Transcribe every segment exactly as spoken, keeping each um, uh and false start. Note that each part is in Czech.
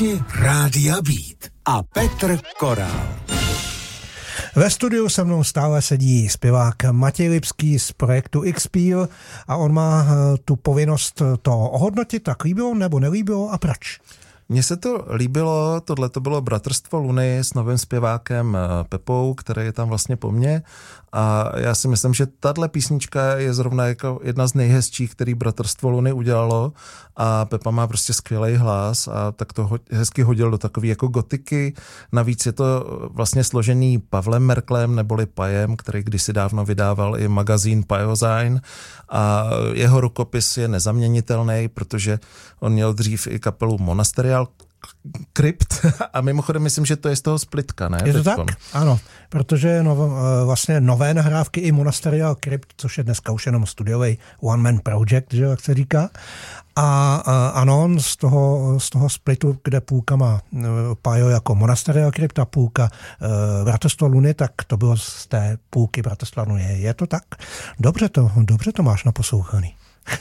Posluchači Rádia Beat a Petr Korál. Ve studiu se mnou stále sedí zpěvák Matěj Lipský z projektu X-Peel a on má tu povinnost to ohodnotit, tak líbilo nebo nelíbilo a proč? Mně se to líbilo, tohle to bylo Bratrstvo Luny s novým zpěvákem Pepou, který je tam vlastně po mně a já si myslím, že tahle písnička je zrovna jako jedna z nejhezčích, který Bratrstvo Luny udělalo a Pepa má prostě skvělý hlas a tak to hezky hodil do takové jako gotiky. Navíc je to vlastně složený Pavlem Merklem neboli Pajem, který kdysi dávno vydával i magazín Pajosign a jeho rukopis je nezaměnitelný, protože on měl dřív i kapelu Monasterial Crypt a mimochodem myslím, že to je z toho Splitka, ne? Je to tak? Ano, protože no, vlastně nové nahrávky i Monasterial Crypt, což je dneska už jenom studiový one man project, že, jak se říká. A, a ano, z toho, z toho splitu, kde půlka má Pajo jako Monasterial Crypt a půlka uh, Bratrstvo Luny, tak to bylo z té půlky Bratrstva Luny. Je to tak? Dobře to, dobře to máš naposlouchaný.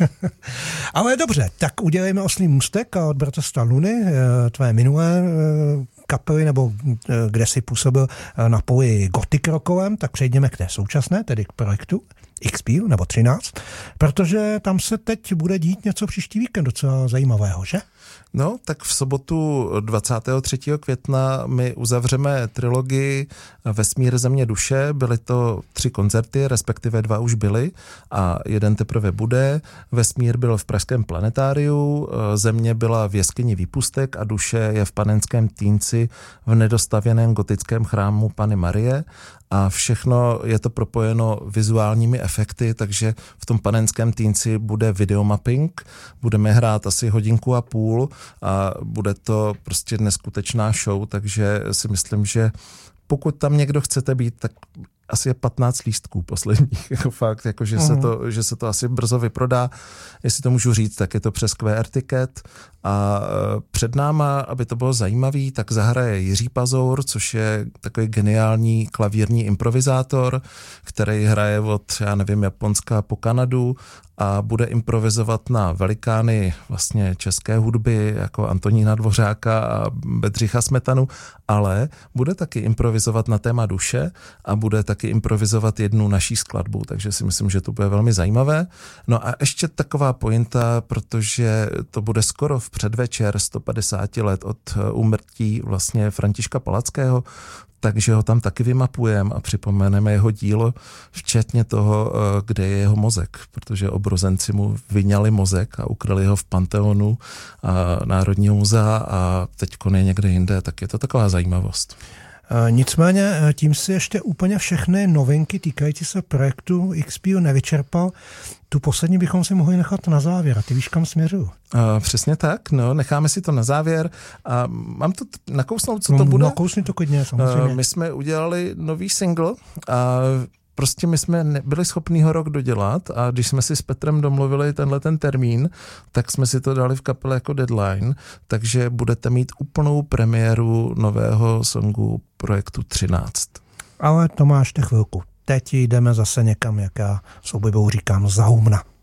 Ale dobře, tak udělejme oslý můstek a od Bratrstva Luny, tvé minulé kapely, nebo kde jsi působil na poli gothic rockovém, tak přejdeme k té současné, tedy k projektu X-Peel nebo třináct, protože tam se teď bude dít něco příští víkend docela zajímavého, že? No, tak v sobotu dvacátého třetího května my uzavřeme trilogii Vesmír, země, duše. Byly to tři koncerty, respektive dva už byly a jeden teprve bude. Vesmír byl v pražském Planetáriu, země byla v jeskyni Výpustek a duše je v Panenském Týnci v nedostavěném gotickém chrámu Panny Marie. A všechno je to propojeno vizuálními efekty, takže v tom Panenském Týnci bude videomapping, budeme hrát asi hodinku a půl a bude to prostě neskutečná show, takže si myslím, že pokud tam někdo chcete být, tak asi je patnáct lístků posledních, jako fakt, jako že, uh-huh. se to, že se to asi brzo vyprodá. Jestli to můžu říct, tak je to přes Q R Ticket a před náma, aby to bylo zajímavý, tak zahraje Jiří Pazour, což je takový geniální klavírní improvizátor, který hraje od, já nevím, Japonska po Kanadu a bude improvizovat na velikány vlastně české hudby, jako Antonína Dvořáka a Bedřicha Smetanu, ale bude taky improvizovat na téma duše a bude taky improvizovat jednu naší skladbu, takže si myslím, že to bude velmi zajímavé. No a ještě taková pointa, protože to bude skoro v předvečer sto padesát let od úmrtí vlastně Františka Palackého, takže ho tam taky vymapujeme a připomeneme jeho dílo, včetně toho, kde je jeho mozek, protože obrozenci mu vyňali mozek a ukryli ho v Panteonu a Národního muzea a teďko je někde jinde, tak je to taková zajímavost. Nicméně tím si ještě úplně všechny novinky týkající se projektu X-Peel nevyčerpal. Tu poslední bychom si mohli nechat na závěr. A ty víš, kam směřuju? Uh, přesně tak, no, necháme si to na závěr. A mám to nakousnout, co to bude? Nakousni to klidně, samozřejmě. Uh, my jsme udělali nový single a prostě my jsme nebyli schopni ho rok dodělat a když jsme si s Petrem domluvili tenhle ten termín, tak jsme si to dali v kapele jako deadline, takže budete mít úplnou premiéru nového songu projektu třináct. Ale to máš te chvilku. Teď jdeme zase někam, jak já s oblibou říkám, za humna.